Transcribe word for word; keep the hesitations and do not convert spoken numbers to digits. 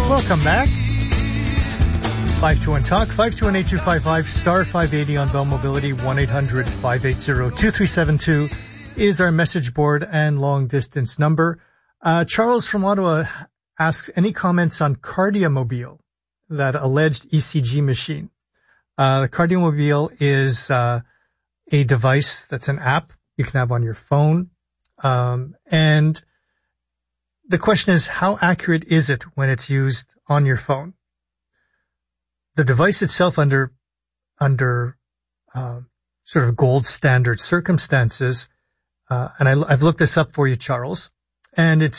Welcome back. five two one talk, five two one eight two five five, star five eighty on Bell Mobility, one eight hundred five eight zero two three seven two is our message board and long distance number. Uh, Charles from Ottawa asks, any comments on Cardiomobile, that alleged E C G machine? Uh, the Cardiomobile is uh, a device that's an app you can have on your phone. Um, and the question is, how accurate is it when it's used on your phone? The device itself, under under uh, sort of gold standard circumstances, uh, and I, I've looked this up for you, Charles, and it